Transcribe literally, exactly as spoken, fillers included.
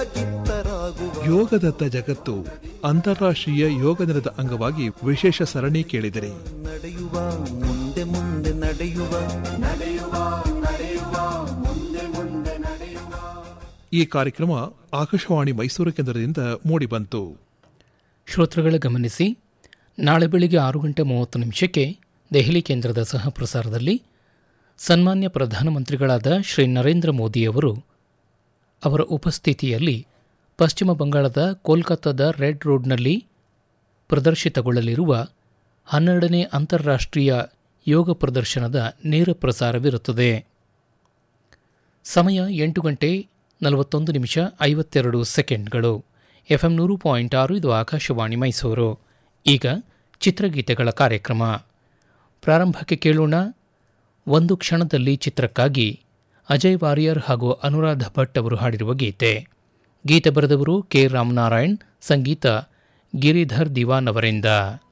ಯೋಗದತ್ತ ಜಗತ್ತು ಅಂತಾರಾಷ್ಟ್ರೀಯ ಯೋಗ ದಿನದ ಅಂಗವಾಗಿ ವಿಶೇಷ ಸರಣಿ ಕೇಳಿದರೆ ನಡೆಯುವ ಮುಂದೆ ಮುಂದೆ ನಡೆಯುವ ಈ ಕಾರ್ಯಕ್ರಮ ಆಕಾಶವಾಣಿ ಮೈಸೂರು ಕೇಂದ್ರದಿಂದ ಮೂಡಿಬಂತು. ಶ್ರೋತೃಗಳ ಗಮನಿಸಿ, ನಾಳೆ ಬೆಳಿಗ್ಗೆ ಆರು ಗಂಟೆ ಮೂವತ್ತು ನಿಮಿಷಕ್ಕೆ ದೆಹಲಿ ಕೇಂದ್ರದ ಸಹ ಪ್ರಸಾರದಲ್ಲಿ ಸನ್ಮಾನ್ಯ ಪ್ರಧಾನಮಂತ್ರಿಗಳಾದ ಶ್ರೀ ನರೇಂದ್ರ ಮೋದಿಯವರು ಅವರ ಉಪಸ್ಥಿತಿಯಲ್ಲಿ ಪಶ್ಚಿಮ ಬಂಗಾಳದ ಕೋಲ್ಕತ್ತಾದ ರೆಡ್ ರೋಡ್ನಲ್ಲಿ ಪ್ರದರ್ಶಿತಗೊಳ್ಳಲಿರುವ ಹನ್ನೆರಡನೇ ಅಂತಾರಾಷ್ಟ್ರೀಯ ಯೋಗ ಪ್ರದರ್ಶನದ ನೇರ ಪ್ರಸಾರವಿರುತ್ತದೆ. ಸಮಯ ಎಂಟು ಗಂಟೆ ನಲವತ್ತೊಂದು ನಿಮಿಷ ಐವತ್ತೆರಡು ಸೆಕೆಂಡ್ಗಳು. ಎಫ್ಎಂ ನೂರು ಪಾಯಿಂಟ್ ಆರು, ಇದು ಆಕಾಶವಾಣಿ ಮೈಸೂರು. ಈಗ ಚಿತ್ರಗೀತೆಗಳ ಕಾರ್ಯಕ್ರಮ ಪ್ರಾರಂಭಕ್ಕೆ ಕೇಳೋಣ. ಒಂದು ಕ್ಷಣದಲ್ಲಿ ಚಿತ್ರಕ್ಕಾಗಿ ಅಜಯ್ ವಾರಿಯರ್ ಹಾಗೂ ಅನುರಾಧ ಭಟ್ ಅವರು ಹಾಡಿರುವ ಗೀತೆ. ಗೀತೆ ಬರೆದವರು ಕೆ ರಾಮನಾರಾಯಣ್, ಸಂಗೀತ ಗಿರಿಧರ್ ದಿವಾನ್ ಅವರಿಂದ.